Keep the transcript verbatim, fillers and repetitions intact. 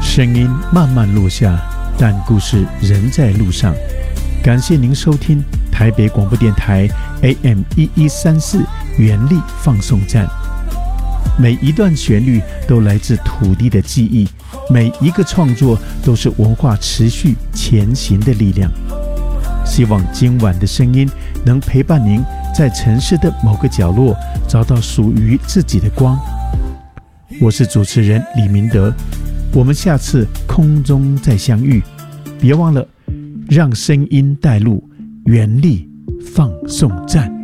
声音慢慢落下，但故事仍在路上。感谢您收听台北广播电台 A M 一一三四原力放送站。每一段旋律都来自土地的记忆，每一个创作都是文化持续前行的力量。希望今晚的声音能陪伴您在城市的某个角落找到属于自己的光。我是主持人李明德，我们下次空中再相遇。别忘了让声音带路，原力放送站。